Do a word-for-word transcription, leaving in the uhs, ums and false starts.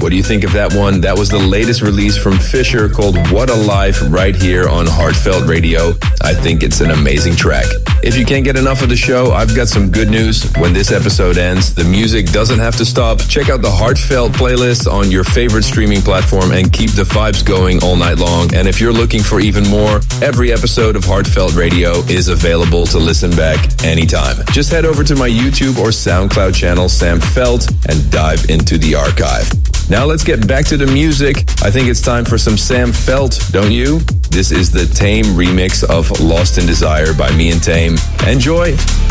What do you think of that one? That was the latest release from Fisher called What a Life, right here on Heartfelt Radio. I think it's an amazing track. If you can't get enough of the show, I've got some good news. When this episode ends, the music doesn't have to stop. Check out the Heartfelt playlist on your favorite streaming platform and keep the vibes going all night long. And if you're looking for even more, every episode of Heartfelt Radio is available to listen back anytime. Just head over to my YouTube or SoundCloud channel, Sam Felt, and dive into the archive. Now let's get back to the music. I think it's time for some Sam Felt, don't you? This is the Tame remix of Lost in Desire by me and Tame. Enjoy!